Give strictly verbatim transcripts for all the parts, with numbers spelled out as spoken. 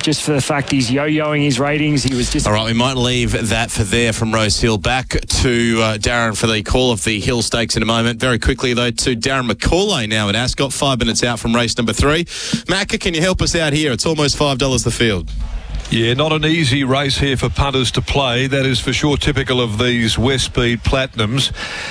just for the fact he's yo-yoing his ratings. He was just... All right, we might leave that for there from Rose Hill. Back to uh, Darren for the call of the Hill Stakes in a moment. Very quickly, though, to Darren McCauley now at Ascot, five minutes out from race number three. Macca, can you help us out here? It's almost five dollars the field. Yeah, not an easy race here for punters to play. That is for sure typical of these West Speed Platinums.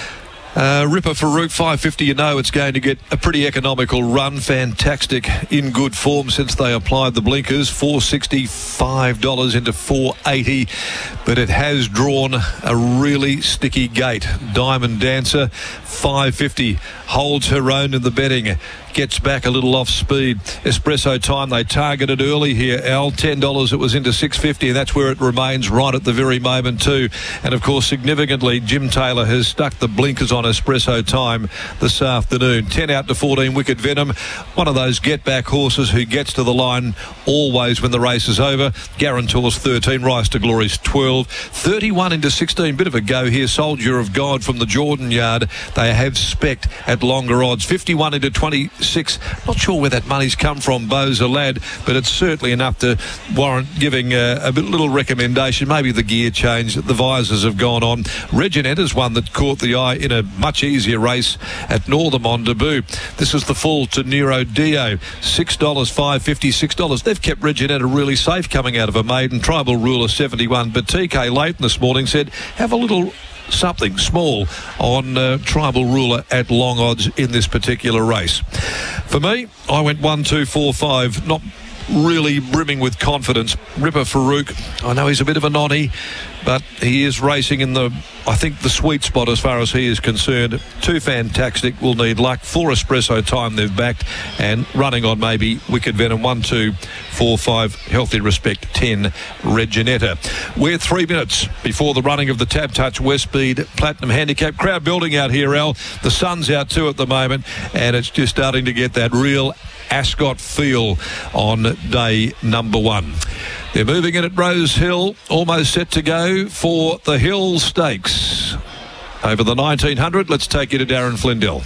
Uh, Ripper Farouk, five fifty, you know it's going to get a pretty economical run. Fantastic, in good form since they applied the blinkers. four sixty-five dollars into four eighty, but it has drawn a really sticky gate. Diamond Dancer, five fifty, holds her own in the betting. Gets back a little off speed. Espresso Time, they targeted early here, Al. ten dollars it was into six fifty, and that's where it remains right at the very moment too. And of course, significantly, Jim Taylor has stuck the blinkers on Espresso Time this afternoon. ten out to fourteen, Wicked Venom. One of those get-back horses who gets to the line always when the race is over. Guarantor's thirteen, Rise to Glory's twelve. thirty-one into sixteen, bit of a go here. Soldier of God from the Jordan Yard. They have spec'd at longer odds. fifty-one into twenty-six. Not sure where that money's come from, Boza Lad, but it's certainly enough to warrant giving a, a bit, little recommendation. Maybe the gear change, the visors have gone on. Reginetta's one that caught the eye in a much easier race at Northam on debut. This is the full to Nero Dio, six dollars, five fifty, six dollars. They've kept Reginetta really safe coming out of a maiden. Tribal Ruler seventy-one, but T K Leighton this morning said have a little something small on uh, Tribal Ruler at long odds in this particular race. For me, I went one, two, four, five, not really brimming with confidence. Ripper Farouk, I know he's a bit of a nonny, but he is racing in the, I think, the sweet spot as far as he is concerned. Two Fantastic will need luck. Four Espresso Time they've backed, and running on maybe Wicked Venom. One, two, four, five, Healthy Respect, ten, Reginetta. We're three minutes before the running of the Tab Touch West Speed Platinum Handicap. Crowd building out here, Al. The sun's out too at the moment, and it's just starting to get that real Ascot feel on day number one. They're moving in at Rose Hill, almost set to go for the Hill Stakes. Over the nineteen hundred, let's take you to Darren Flindell.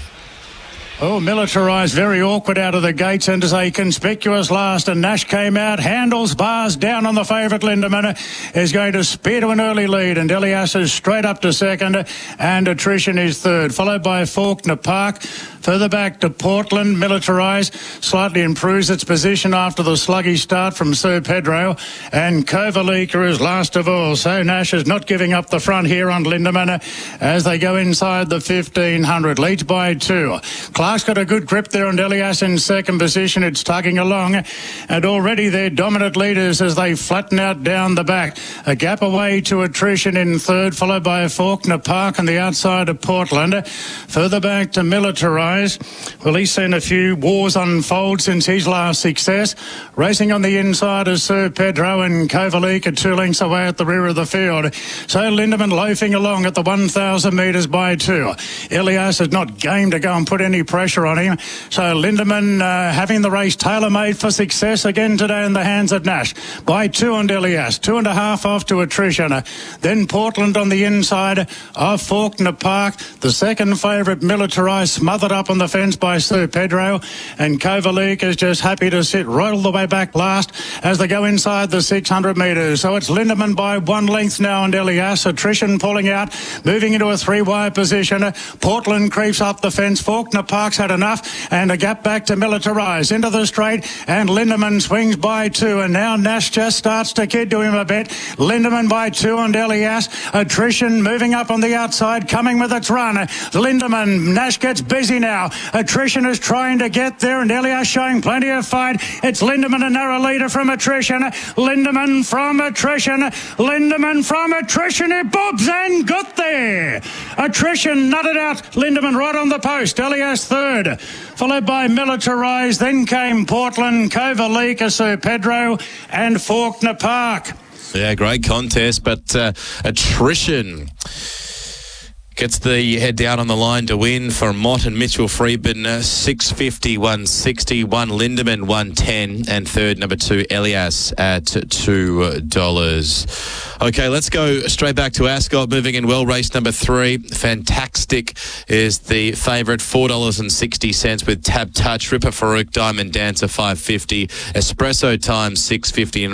Oh, Militarised, very awkward out of the gates and as a conspicuous last, and Nash came out, handles, bars down on the favourite. Lindemann is going to spear to an early lead, and Elias is straight up to second, and Attrition is third, followed by Faulkner Park. Further back to Portland, Militarised slightly improves its position after the sluggish start from Sir Pedro, and Kovalika is last of all. So Nash is not giving up the front here on Lindemann as they go inside the fifteen hundred. Leads by two. Clark's got a good grip there on Elias in second position. It's tugging along, and already they're dominant leaders as they flatten out down the back. A gap away to Attrition in third, followed by Faulkner Park on the outside of Portland. Further back to Militarised. Well, he's seen a few wars unfold since his last success. Racing on the inside of Sir Pedro, and Kovalika two lengths away at the rear of the field. So Lindemann loafing along at the one thousand metres by two. Elias is not game to go and put any pressure on him. So Lindemann uh, having the race tailor-made for success again today in the hands of Nash. By two on Elias, two and a half off to Attrition. Then Portland on the inside of Faulkner Park. The second favourite, Militarised, smothered up on the fence by Sir Pedro, and Kovalika is just happy to sit right all the way back last as they go inside the six hundred metres. So it's Lindemann by one length now and Elias. Attrition pulling out, moving into a three-wire position. Portland creeps up the fence. Faulkner Park's had enough, and a gap back to Militarised into the straight, and Lindemann swings by two, and now Nash just starts to kid to him a bit. Lindemann by two on Elias. Attrition moving up on the outside, coming with its run. Lindemann, Nash gets busy now. Attrition is trying to get there, and Elias showing plenty of fight. It's Lindemann, a narrow leader from Attrition. Lindemann from Attrition. Lindemann from Attrition. It bobs and got there. Attrition nutted out. Lindemann right on the post. Elias third, followed by Militarised. Then came Portland, Kovalika, Sir Pedro, and Faulkner Park. Yeah, great contest, but uh, Attrition gets the head down on the line to win for Mott and Mitchell Freedman, uh, six fifty, one sixty, one Lindemann, one ten, and third, number two, Elias at two dollars. Okay, let's go straight back to Ascot, moving in well, race number three. Fantastic is the favourite, four dollars and sixty cents with Tab Touch, Ripper Farouk, Diamond Dancer, five fifty, Espresso Time, six fifty, and